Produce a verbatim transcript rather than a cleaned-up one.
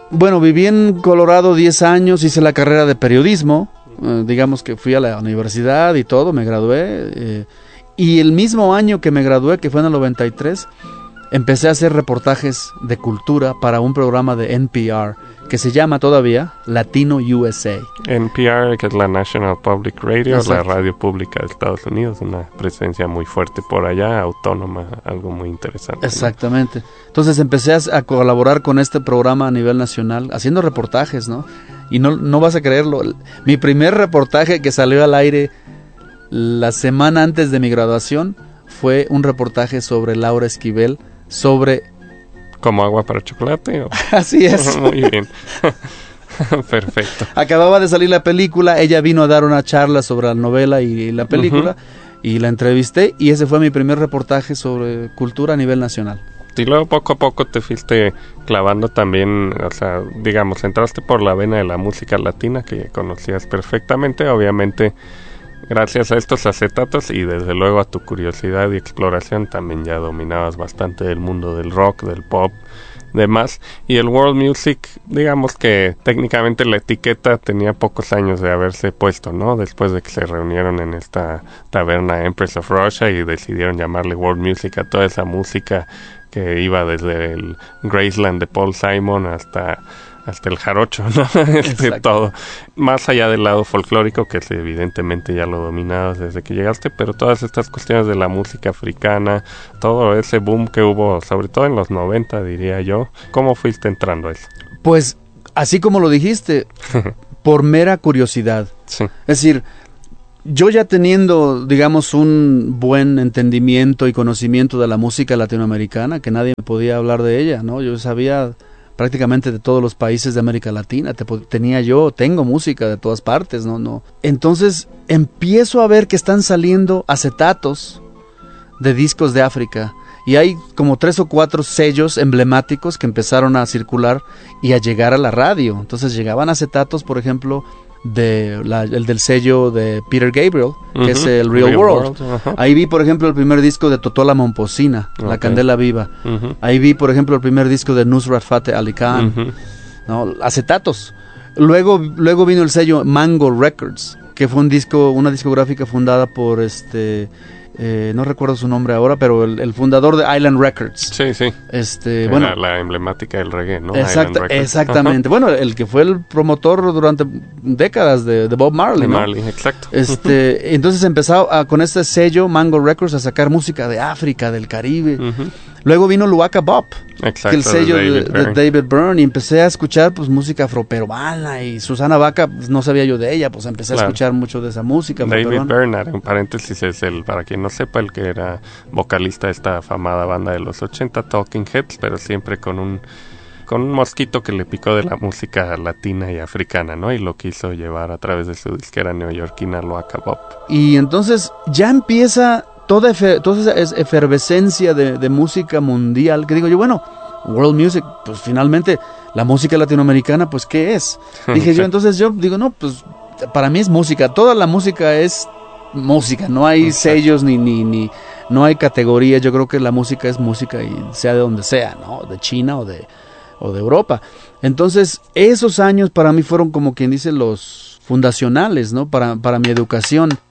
bueno, viví en Colorado diez años, hice la carrera de periodismo, eh, digamos que fui a la universidad y todo, me gradué, eh, y el mismo año que me gradué, que fue en el noventa y tres, empecé a hacer reportajes de cultura para un programa de N P R, que se llama todavía Latino U S A. N P R, que es la National Public Radio, Exacto. La radio pública de Estados Unidos, una presencia muy fuerte por allá, autónoma, algo muy interesante. Exactamente. ¿No? Entonces empecé a, a colaborar con este programa a nivel nacional, haciendo reportajes, ¿no? Y no, no vas a creerlo, mi primer reportaje que salió al aire la semana antes de mi graduación fue un reportaje sobre Laura Esquivel, sobre... ¿Como agua para chocolate? ¿O? Así es. Muy bien. Perfecto. Acababa de salir la película, ella vino a dar una charla sobre la novela y la película, uh-huh. y la entrevisté, y ese fue mi primer reportaje sobre cultura a nivel nacional. Y luego poco a poco te fuiste clavando también, o sea, digamos, entraste por la vena de la música latina que conocías perfectamente, obviamente gracias a estos acetatos y desde luego a tu curiosidad y exploración también ya dominabas bastante del mundo del rock, del pop, demás. Y el world music, digamos que técnicamente la etiqueta tenía pocos años de haberse puesto, ¿no? Después de que se reunieron en esta taberna Empress of Russia y decidieron llamarle world music a toda esa música que iba desde el Graceland de Paul Simon hasta... hasta el jarocho, ¿no? Este, todo, más allá del lado folclórico, que es, evidentemente ya lo dominabas desde que llegaste, pero todas estas cuestiones de la música africana, todo ese boom que hubo, sobre todo en los noventa, diría yo, ¿cómo fuiste entrando a eso? Pues, así como lo dijiste, por mera curiosidad. Sí. Es decir, yo ya teniendo, digamos, un buen entendimiento y conocimiento de la música latinoamericana, que nadie me podía hablar de ella, ¿no? Yo sabía... prácticamente de todos los países de América Latina, te, tenía yo, tengo música de todas partes, ¿no? no Entonces empiezo a ver que están saliendo acetatos de discos de África, y hay como tres o cuatro sellos emblemáticos que empezaron a circular y a llegar a la radio. Entonces llegaban acetatos, por ejemplo, de la, el del sello de Peter Gabriel, que uh-huh. es el Real, Real World, World. Uh-huh. Ahí vi, por ejemplo, el primer disco de Totola Momposina, okay. La Candela Viva. Uh-huh. Ahí vi, por ejemplo, el primer disco de Nusrat Fateh Ali Khan, uh-huh. ¿no? Acetatos. Luego, luego vino el sello Mango Records, que fue un disco, una discográfica fundada por este... Eh, no recuerdo su nombre ahora, pero el, el fundador de Island Records. Sí, sí. Este, Era bueno, la emblemática del reggae, ¿no? Exacta, exactamente. Bueno, el que fue el promotor durante décadas de, de Bob Marley, de ¿no? Marley, exacto. Este, entonces empezó a, con este sello Mango Records a sacar música de África, del Caribe. Uh-huh. Luego vino Luaka Bop, exacto, que el sello de David, de, de David Byrne, y empecé a escuchar pues música afroperuana, y Susana Baca, pues, no sabía yo de ella, pues empecé claro. a escuchar mucho de esa música. David Byrne, en paréntesis, es el, para quien no sepa, el que era vocalista de esta afamada banda de los ochenta, Talking Heads, pero siempre con un con un mosquito que le picó de la música latina y africana, ¿no? Y lo quiso llevar a través de su disquera neoyorquina Luaka Bop. Y entonces ya empieza toda, efe, toda esa efervescencia de, de música mundial, que digo yo, bueno, world music, pues finalmente la música latinoamericana, pues ¿qué es? Dije yo, entonces yo digo, no, pues para mí es música, toda la música es música, no hay exacto. sellos ni, ni, ni, no hay categorías. Yo creo que la música es música y sea de donde sea, ¿no? De China o de, o de Europa. Entonces, esos años para mí fueron como quien dice los fundacionales, ¿no? Para, para mi educación.